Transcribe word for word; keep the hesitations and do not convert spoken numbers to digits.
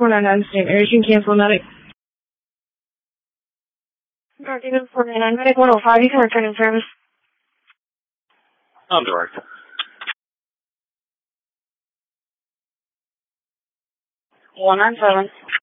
four nine nine State, urgent cancel medic. Guardian four nine nine medic one oh five, you can return in service. I'm direct. one nine seven.